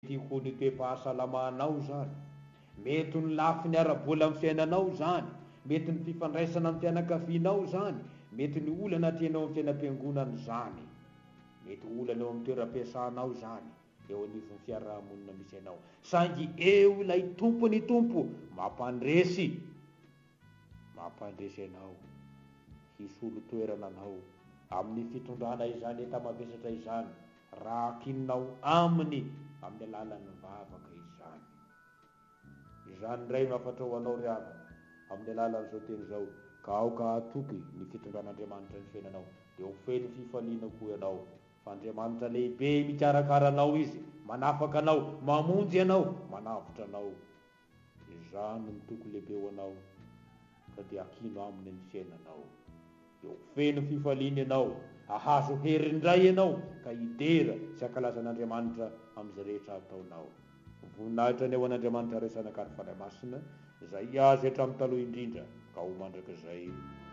mety ho ny toe-pahasalamanao zany, mety ny lafiny ara-bola amin'ny fiainanao zany, mety ny fifandraisana amin'ny fianakavianao zany, mety ny olana tianao amin'ny fiainam-piangonana zany, mety olana eo amin'ny toeram-piasanao zany, eo anivon'ny fiarahamonina misy anao. Saingy eo ilay tompony tompo mampandresy anao, hisolo toerana anao amin'ny fitondrana izany enta-mavesatra izany, raha kininao aminy amin'ny alalan'ny vavaka izany. Izany indray mafatra ho anao ry havana amin'ny alalan'izao teny izao, ka aoka atoky ny fitondran'Andriamanitra ny fiainanao, dia ho feno fifaliana koa ianao, fa Andriamanitra lehibe mikarakara anao izy, manafaka anao, mamonjy anao, manavotra anao. Izany ny toko lehibe ho anao, ka dia akino aminy ny fiainanao, dia ho feno fifaliana ianao, ahazo herindray ianao, ka hidera sy ankalazan'Andriamanitra amin'izay rehetra ataonao. Voninahitra ny eo an'Andriamanitra resana ka ny fanahy masina, izay azo hatramin'ny taloha indrindra, ka ho mandrakizay.